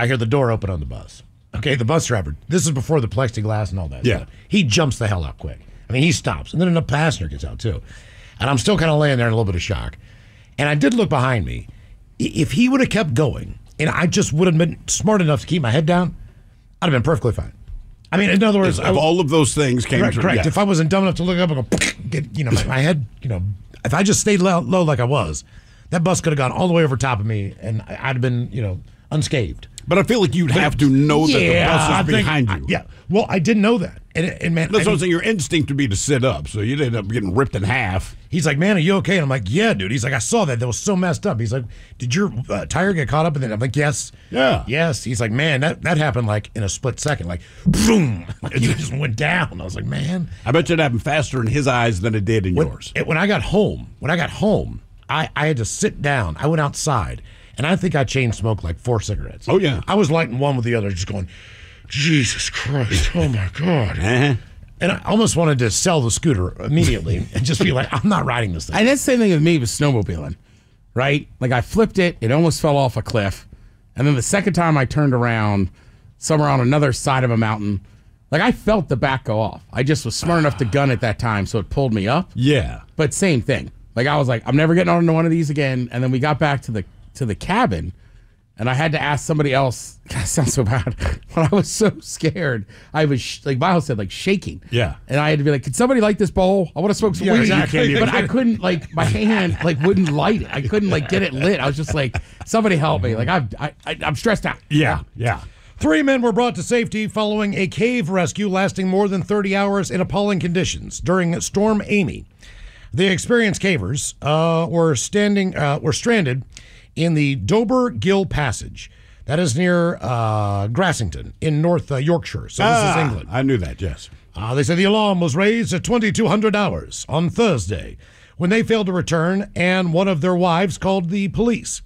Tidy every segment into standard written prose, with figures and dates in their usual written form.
I hear the door open on the bus. Okay, the bus driver, this is before the plexiglass and all that stuff. He jumps the hell out quick. I mean, he stops, and then another passenger gets out, too. And I'm still kind of laying there in a little bit of shock. And I did look behind me. If he would have kept going, and I just would have been smart enough to keep my head down, I'd have been perfectly fine. I mean, in other words... If all of those things came correct, true. correct. Yes. If I wasn't dumb enough to look up and go, get, my head, if I just stayed low like I was, that bus could have gone all the way over top of me, and I'd have been, unscathed. But I feel like you'd have to know that the bus is behind you. Yeah. Well, I didn't know that. And man, that's what I'm saying. Your instinct would be to sit up, so you'd end up getting ripped in half. He's like, man, are you okay? And I'm like, yeah, dude. He's like, I saw that. That was so messed up. He's like, did your tire get caught up in it? I'm like, yes. Yeah. Yes. He's like, man, that happened like in a split second. Like, boom. Like, it just went down. I was like, man. I bet you it happened faster in his eyes than it did in yours. When I got home, I had to sit down. I went outside. And I think I chain smoked like 4 cigarettes. Oh, yeah. I was lighting one with the other, just going, Jesus Christ, oh, my God. And I almost wanted to sell the scooter immediately and just be like, I'm not riding this thing. And that's the same thing with me with snowmobiling, right? Like, I flipped it. It almost fell off a cliff. And then the second time I turned around, somewhere on another side of a mountain, like, I felt the back go off. I just was smart enough to gun at that time, so it pulled me up. Yeah. But same thing. Like, I was like, I'm never getting on one of these again. And then we got back to the cabin, and I had to ask somebody else. God, it sounds so bad. But I was so scared. I was, like Miles said, like shaking. Yeah. And I had to be like, could somebody light this bowl? I want to smoke some weed. Exactly. But I couldn't, like, my hand, like, wouldn't light it. I couldn't, like, get it lit. I was just like, somebody help me. Like, I'm stressed out. Yeah. 3 men were brought to safety following a cave rescue lasting more than 30 hours in appalling conditions during Storm Amy. The experienced cavers were stranded in the Dober Gill Passage. That is near Grassington in North Yorkshire. So this is England. I knew that, yes. They say the alarm was raised at 2200 hours on Thursday when they failed to return, and one of their wives called the police.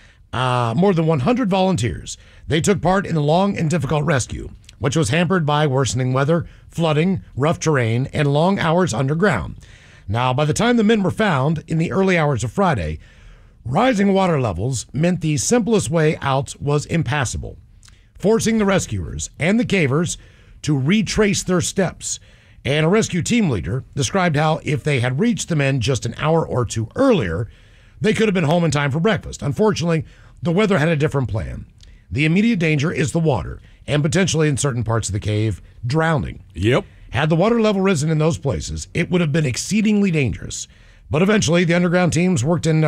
More than 100 volunteers. They took part in the long and difficult rescue, which was hampered by worsening weather, flooding, rough terrain, and long hours underground. Now, by the time the men were found in the early hours of Friday, rising water levels meant the simplest way out was impassable, forcing the rescuers and the cavers to retrace their steps. And a rescue team leader described how if they had reached the men just an hour or two earlier, they could have been home in time for breakfast. Unfortunately, the weather had a different plan. The immediate danger is the water, and potentially in certain parts of the cave, drowning. Yep. Had the water level risen in those places, it would have been exceedingly dangerous. But eventually, the underground teams worked in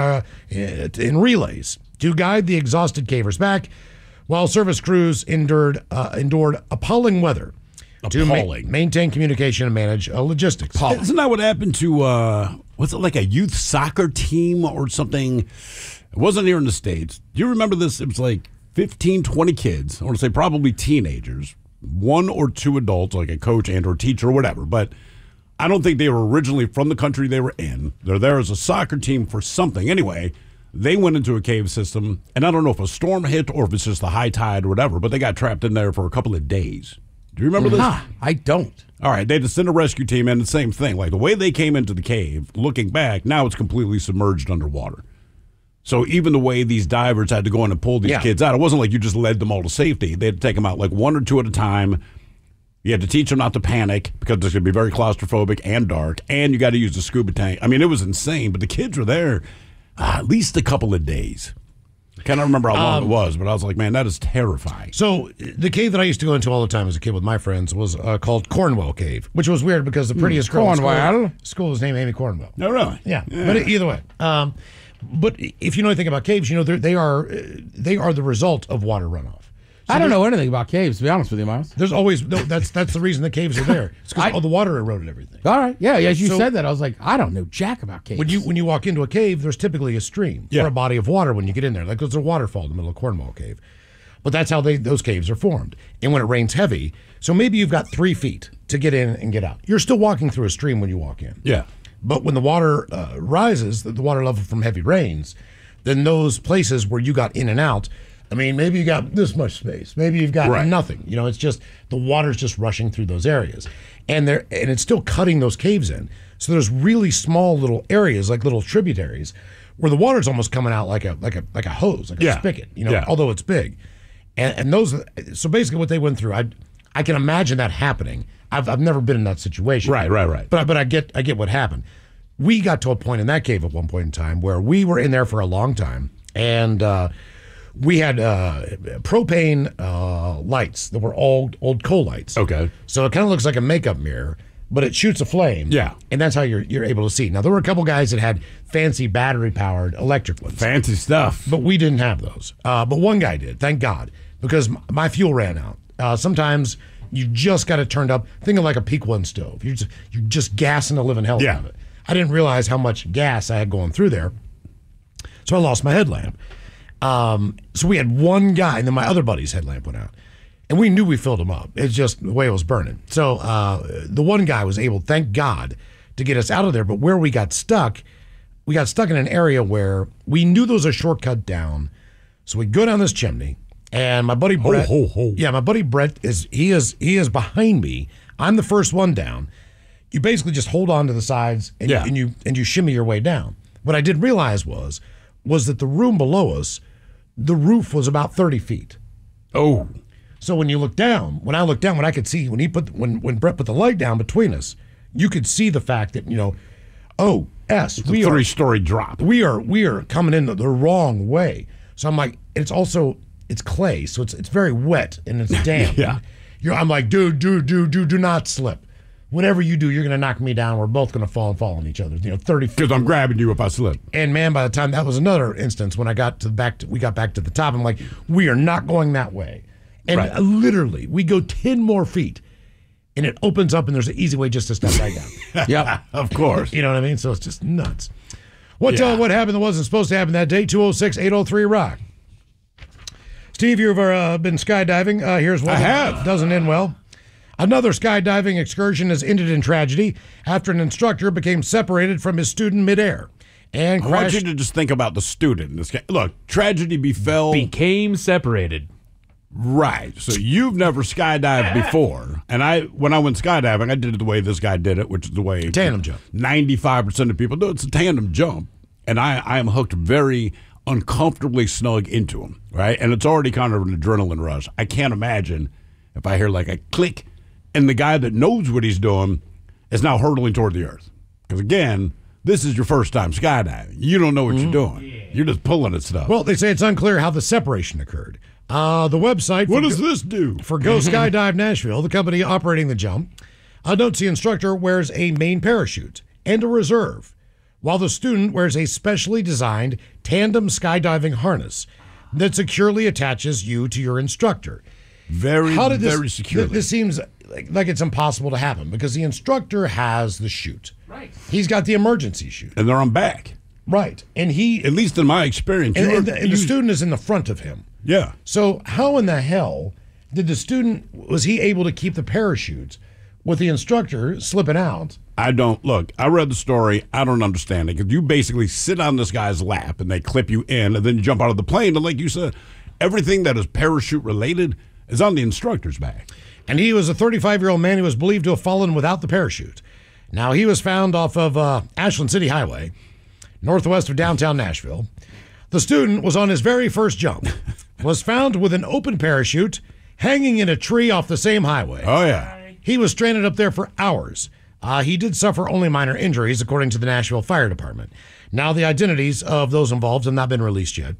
relays to guide the exhausted cavers back, while service crews endured appalling weather to maintain communication and manage logistics. Isn't that what happened to, was it like a youth soccer team or something? It wasn't here in the States. Do you remember this? It was like 15, 20 kids. I want to say probably teenagers. 1 or 2 adults, like a coach and or teacher or whatever. But I don't think they were originally from the country they were in. They're there as a soccer team for something. Anyway, they went into a cave system, and I don't know if a storm hit or if it's just the high tide or whatever, but they got trapped in there for a couple of days. Do you remember this? I don't. All right, they had to send a rescue team in, the same thing. Like the way they came into the cave, looking back, now it's completely submerged underwater. So even the way these divers had to go in and pull these kids out, it wasn't like you just led them all to safety. They had to take them out like 1 or 2 at a time. You had to teach them not to panic because it's going to be very claustrophobic and dark, and you got to use the scuba tank. I mean, it was insane, but the kids were there at least a couple of days. I can't remember how long it was, but I was like, man, that is terrifying. So the cave that I used to go into all the time as a kid with my friends was called Cornwell Cave, which was weird because the prettiest girl in school was named Amy Cornwell. No, really? Yeah. But either way. But if you know anything about caves, you know they are the result of water runoff. So I don't know anything about caves, to be honest with you, Miles. There's always that's the reason the caves are there. It's because all the water eroded everything. All right, yeah. As you said that, I was like, I don't know jack about caves. When you walk into a cave, there's typically a stream or a body of water when you get in there. Like there's a waterfall in the middle of Cornwall Cave, but that's how those caves are formed. And when it rains heavy, so maybe you've got 3 feet to get in and get out. You're still walking through a stream when you walk in. Yeah. But when the water rises, the water level from heavy rains, then those places where you got in and out, I mean, maybe you got this much space. Maybe you've got nothing. You know, it's just the water's just rushing through those areas. And it's still cutting those caves in. So there's really small little areas, like little tributaries, where the water's almost coming out like a hose, like a spigot, although it's big. And those, so basically what they went through, I can imagine that happening. I've never been in that situation. Right. But I get what happened. We got to a point in that cave at one point in time where we were in there for a long time, and we had propane lights that were old coal lights. Okay. So it kind of looks like a makeup mirror, but it shoots a flame. Yeah. And that's how you're able to see. Now, there were a couple guys that had fancy battery-powered electric ones. Fancy stuff. But we didn't have those. But one guy did, thank God, because my fuel ran out. Sometimes you just got it turned up. Think of like a Peak One stove. You're just gassing the living hell out of it. I didn't realize how much gas I had going through there. So I lost my headlamp. So we had one guy, and then my other buddy's headlamp went out. And we knew we filled him up. It's just the way it was burning. So the one guy was able, thank God, to get us out of there. But where we got stuck in an area where we knew there was a shortcut down. So we go down this chimney, and my buddy Brett. Yeah, my buddy Brett is behind me. I'm the first one down. You basically just hold on to the sides and you shimmy your way down. What I didn't realize was that the room below us, the roof was about 30 feet. Oh. So when I looked down, what I could see when Brett put the light down between us, you could see the fact that, we are 3-story drop. We are coming in the wrong way. So I'm like, it's clay, so it's very wet and it's damp. Yeah. I'm like, dude, do not slip. Whatever you do, you're going to knock me down. We're both going to fall on each other. 30 feet. Because I'm grabbing you if I slip. And man, by the time that was another instance when we got back to the top, I'm like, we are not going that way. And literally, we go 10 more feet, and it opens up, and there's an easy way just to step right down. Yeah, of course. You know what I mean? So it's just nuts. What happened that wasn't supposed to happen that day? 206-803-ROCK. Steve, you've been skydiving. Here's one. I have. Doesn't end well. Another skydiving excursion has ended in tragedy after an instructor became separated from his student midair and crashed. I want you to just think about the student. Look, tragedy befell. Became separated. Right. So you've never skydived before. And when I went skydiving, I did it the way this guy did it, which is the way tandem jump. 95% of people do. It's a tandem jump. And I am hooked very uncomfortably snug into him, right? And it's already kind of an adrenaline rush. I can't imagine if I hear like a click and the guy that knows what he's doing is now hurtling toward the earth. Because again, this is your first time skydiving. You don't know what you're doing. Yeah. You're just pulling at stuff. Well, they say it's unclear how the separation occurred. The website. What does this do? For Go Skydive Nashville, the company operating the jump, notes the instructor wears a main parachute and a reserve, while the student wears a specially designed tandem skydiving harness that securely attaches you to your instructor. Very securely. This seems like it's impossible to happen because the instructor has the chute. Right. He's got the emergency chute. And they're on back. Right. And at least in my experience. And the student is in the front of him. Yeah. So how in the hell was he able to keep the parachute with the instructor slipping out? I read the story. I don't understand it because you basically sit on this guy's lap and they clip you in and then you jump out of the plane. And like you said, everything that is parachute related is on the instructor's back. And he was a 35-year-old man who was believed to have fallen without the parachute. Now, he was found off of Ashland City Highway, northwest of downtown Nashville. The student was on his very first jump, was found with an open parachute hanging in a tree off the same highway. Oh, yeah. He was stranded up there for hours. He did suffer only minor injuries, according to the Nashville Fire Department. Now, the identities of those involved have not been released yet.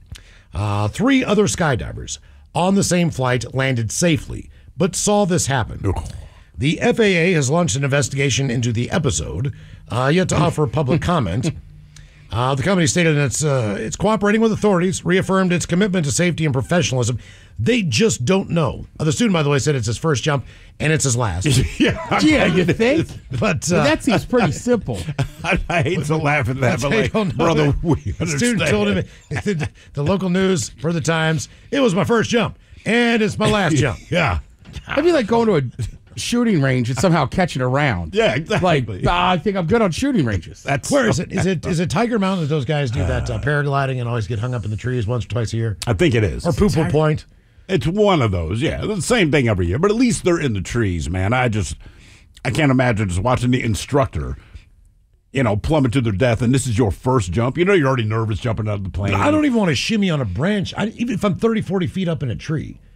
3 other skydivers on the same flight landed safely, but saw this happen. The FAA has launched an investigation into the episode, yet to offer public comment. The company stated it's cooperating with authorities, reaffirmed its commitment to safety and professionalism. They just don't know. The student, by the way, said it's his first jump, and it's his last. Yeah, you think? But that seems pretty simple. I hate to laugh at that, but like, brother, we the student told him, the local news for the Times, it was my first jump, and it's my last jump. Yeah. That'd be like going to a shooting range and somehow catching a round. Yeah, exactly. Like, I think I'm good on shooting ranges. Where is it? Is it Tiger Mountain that those guys do that paragliding and always get hung up in the trees once or twice a year? I think it is. Or Poo-Poo Point? It's one of those, yeah. The same thing every year, but at least they're in the trees, man. I can't imagine just watching the instructor, plummet to their death, and this is your first jump. You're already nervous jumping out of the plane. I don't even want to shimmy on a branch, even if I'm 30, 40 feet up in a tree.